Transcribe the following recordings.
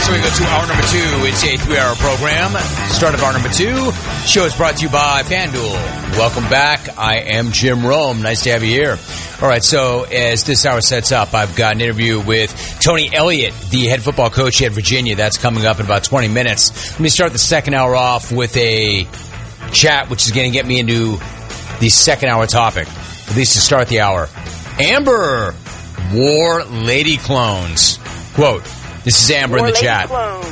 so we go to hour number 2. It's a 3-hour program. Start of hour number 2. Show is brought to you by FanDuel. Welcome back. I am Jim Rome. Nice to have you here. All right, so as this hour sets up, I've got an interview with Tony Elliott, the head football coach at Virginia. That's coming up in about 20 minutes. Let me start the second hour off with a chat, which is going to get me into the second hour topic, at least to start the hour. Amber wore lady clones. Quote, this is Amber in the chat.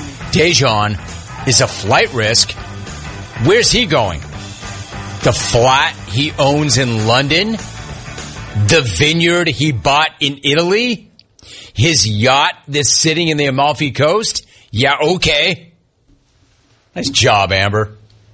Dejan is a flight risk. Where's he going? The flat he owns in London? The vineyard he bought in Italy? His yacht that's sitting in the Amalfi Coast? Yeah, okay. Nice job, Amber.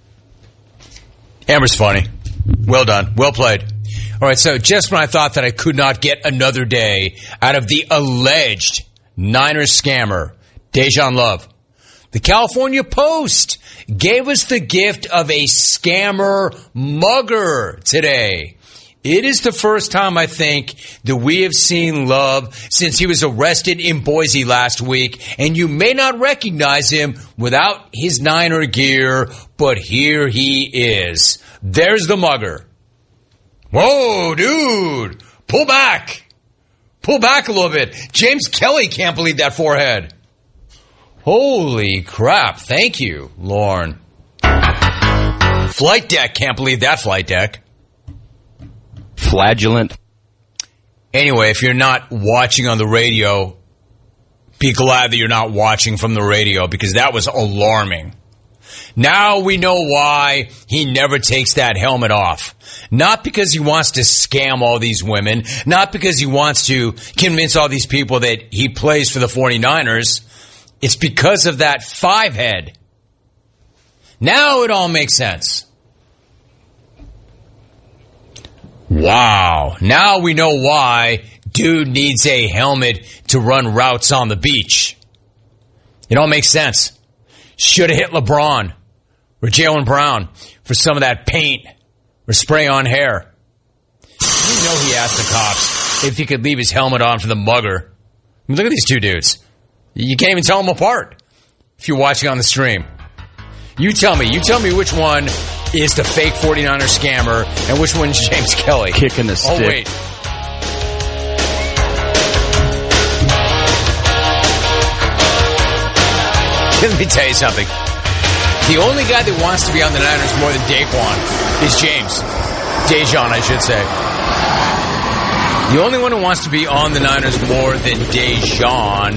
Amber's funny. Well done. Well played. All right, so just when I thought that I could not get another day out of the alleged Niners scammer, Dejan Love, the California Post gave us the gift of a scammer mugger today. It is the first time, I think, that we have seen Love since he was arrested in Boise last week, and you may not recognize him without his Niner gear, but here he is. There's the mugger. Whoa, dude, pull back. Pull back a little bit. James Kelly can't believe that forehead. Holy crap. Thank you, Lauren. Flight deck can't believe that flight deck. Flagellant. Anyway, if you're not watching on the radio, be glad that you're not watching from the radio because that was alarming. Now we know why he never takes that helmet off. Not because he wants to scam all these women. Not because he wants to convince all these people that he plays for the 49ers. It's because of that 5 head. Now it all makes sense. Wow. Now we know why dude needs a helmet to run routes on the beach. It all makes sense. Should have hit LeBron or Jaylen Brown for some of that paint or spray on hair. You know he asked the cops if he could leave his helmet on for the mugger. I mean, look at these two dudes. You can't even tell them apart if you're watching on the stream. You tell me which one is the fake 49er scammer and which one is James Kelly. Kicking the stick. Oh, wait. Let me tell you something. The only guy that wants to be on the Niners more than Daquan is James. Dejan, I should say. The only one who wants to be on the Niners more than Dejan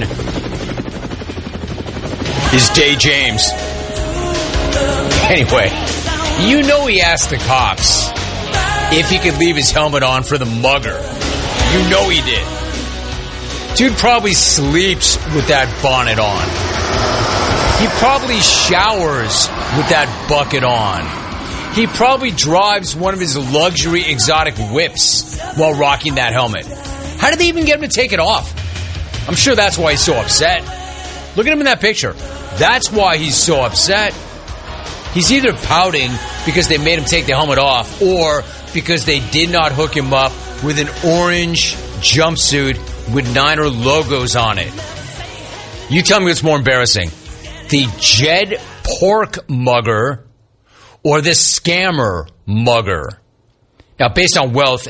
is Day James. Anyway, you know he asked the cops if he could leave his helmet on for the mugger. You know he did. Dude probably sleeps with that bonnet on. He probably showers with that bucket on. He probably drives one of his luxury exotic whips while rocking that helmet. How did they even get him to take it off? I'm sure that's why he's so upset. Look at him in that picture. That's why he's so upset. He's either pouting because they made him take the helmet off or because they did not hook him up with an orange jumpsuit with Niner logos on it. You tell me what's more embarrassing. The Jed Pork mugger or the scammer mugger? Now, based on wealth